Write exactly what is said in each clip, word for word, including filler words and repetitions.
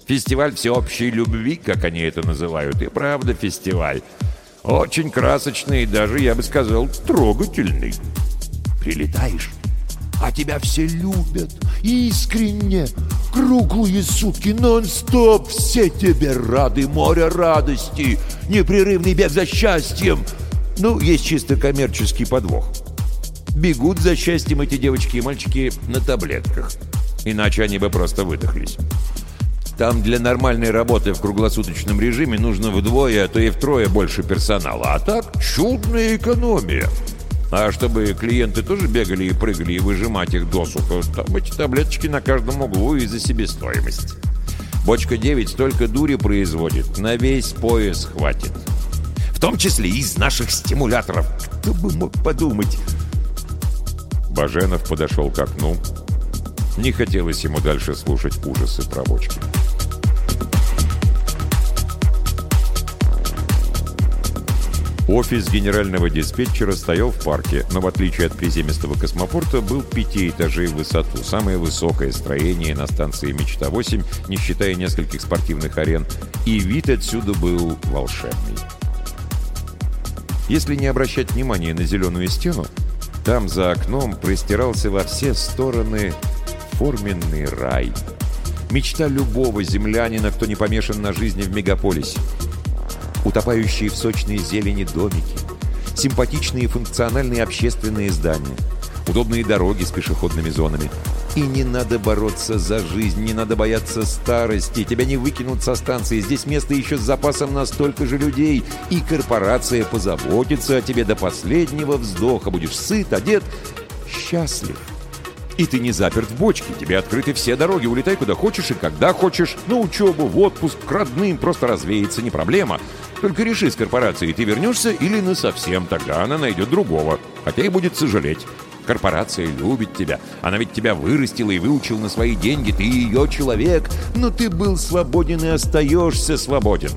Фестиваль всеобщей любви, как они это называют, и правда фестиваль. Очень красочный, даже, я бы сказал, трогательный. Прилетаешь, а тебя все любят, искренне, круглые сутки, нон-стоп, все тебе рады, море радости, непрерывный бег за счастьем. Ну, есть чисто коммерческий подвох. Бегут за счастьем эти девочки и мальчики на таблетках. Иначе они бы просто выдохлись. Там для нормальной работы в круглосуточном режиме нужно вдвое, а то и втрое больше персонала. А так чудная экономия. А чтобы клиенты тоже бегали и прыгали и выжимать их досуха, там эти таблеточки на каждом углу и за себестоимость. Бочка девять столько дури производит, на весь пояс хватит. В том числе из наших стимуляторов. Кто бы мог подумать? Баженов подошел к окну. Не хотелось ему дальше слушать ужасы про бочки. Офис генерального диспетчера стоял в парке, но в отличие от приземистого космопорта был пяти этажей в высоту. Самое высокое строение на станции «Мечта восемь», не считая нескольких спортивных арен, и вид отсюда был волшебный. Если не обращать внимания на зеленую стену, там за окном простирался во все стороны форменный рай. Мечта любого землянина, кто не помешан на жизни в мегаполисе. Утопающие в сочной зелени домики, симпатичные функциональные общественные здания, удобные дороги с пешеходными зонами. И не надо бороться за жизнь, не надо бояться старости. Тебя не выкинут со станции. Здесь место еще с запасом на столько же людей. И корпорация позаботится о тебе до последнего вздоха. Будешь сыт, одет, счастлив. И ты не заперт в бочке. Тебе открыты все дороги. Улетай куда хочешь и когда хочешь. На учебу, в отпуск, к родным. Просто развеяться, не проблема. Только реши с корпорацией, ты вернешься или насовсем. Тогда она найдет другого. Хотя и будет сожалеть. Корпорация любит тебя. Она ведь тебя вырастила и выучила на свои деньги. Ты ее человек. Но ты был свободен и остаешься свободен.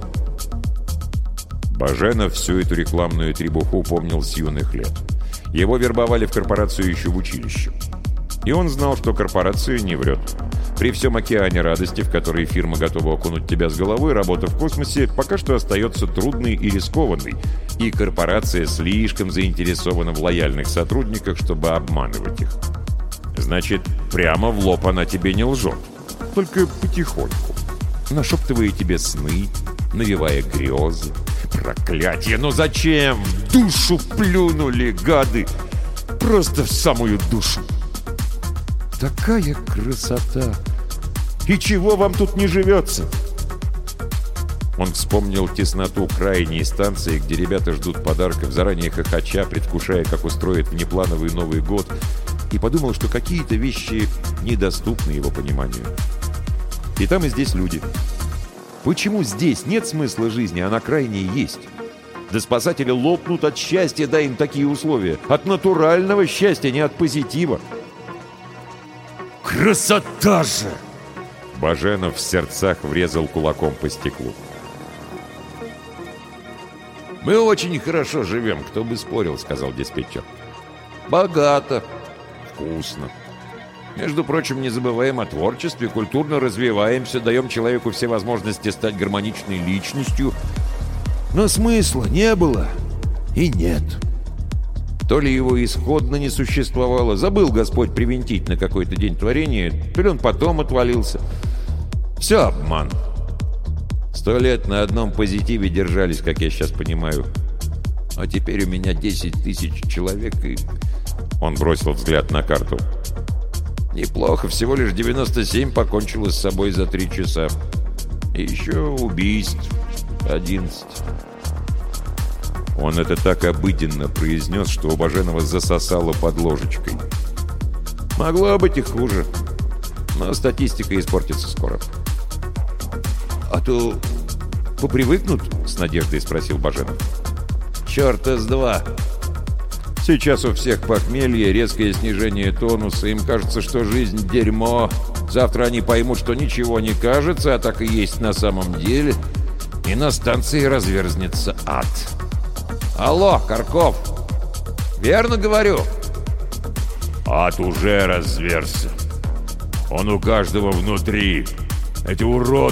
Баженов всю эту рекламную требуху помнил с юных лет. Его вербовали в корпорацию еще в училище. И он знал, что корпорация не врет. При всем океане радости, в который фирма готова окунуть тебя с головой, работа в космосе пока что остается трудной и рискованной. И корпорация слишком заинтересована в лояльных сотрудниках, чтобы обманывать их. Значит, прямо в лоб она тебе не лжет. Только потихоньку. Нашептывая тебе сны, навевая грезы. Проклятие! Но зачем? В душу плюнули, гады! Просто в самую душу! Такая красота! И чего вам тут не живется? Он вспомнил тесноту крайней станции, где ребята ждут подарков, заранее хохоча, предвкушая, как устроят внеплановый Новый год, и подумал, что какие-то вещи недоступны его пониманию. И там, и здесь люди. Почему здесь нет смысла жизни, а на крайней есть? Да спасатели лопнут от счастья, дай им такие условия. От натурального счастья, не от позитива. Красота же! Баженов в сердцах врезал кулаком по стеклу. «Мы очень хорошо живем, кто бы спорил», — сказал диспетчер. «Богато, вкусно. Между прочим, не забываем о творчестве, культурно развиваемся, даем человеку все возможности стать гармоничной личностью. Но смысла не было и нет. То ли его исходно не существовало, забыл Господь привинтить на какой-то день творения, то ли он потом отвалился. Все обман. Сто лет на одном позитиве держались, как я сейчас понимаю. А теперь у меня десять тысяч человек, и...» Он бросил взгляд на карту. «Неплохо, всего лишь девяносто семь покончило с собой за три часа. И еще убийств одиннадцать». Он это так обыденно произнес, что у Баженова засосало под ложечкой. Могло быть и хуже, но статистика испортится скоро. «А то попривыкнут?» — с надеждой спросил Баженов. «Черта с два. Сейчас у всех похмелье, резкое снижение тонуса. Им кажется, что жизнь — дерьмо. Завтра они поймут, что ничего не кажется, а так и есть на самом деле. И на станции разверзнется ад. Алло, Карков, верно говорю?» «Ад уже разверзся. Он у каждого внутри. Эти уроды